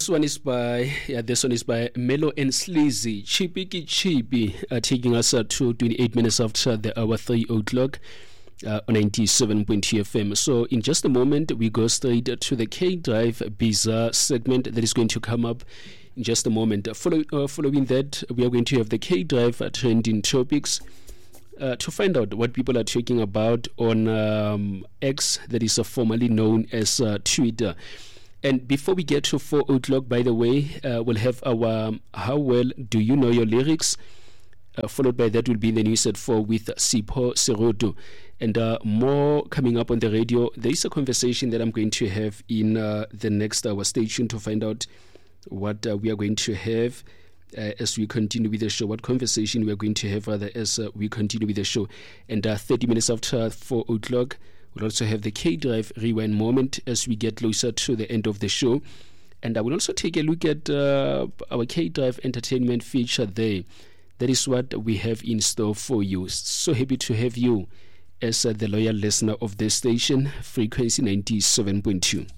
this one is by Melo and Sleazy. Chippy Chippy, taking us to 28 minutes after the hour 3 o'clock on 97.2 FM. So in just a moment, we go straight to the K-Drive Bizarre segment that is going to come up in just a moment. Following that, we are going to have the K-Drive trending topics to find out what people are talking about on X, that is formerly known as Twitter. And before we get to 4 o'clock, by the way, we'll have our How Well Do You Know Your Lyrics? Followed by that will be the news at 4 with Sipho Seroto. And more coming up on the radio. There is a conversation that I'm going to have in the next hour. Stay tuned to find out what we are going to have as we continue with the show. What conversation we are going to have rather as we continue with the show. And 30 minutes after 4 o'clock, we'll also have the K-Drive Rewind moment as we get closer to the end of the show. And I will also take a look at our K-Drive entertainment feature there. That is what we have in store for you. So happy to have you as the loyal listener of this station, Frequency 97.2.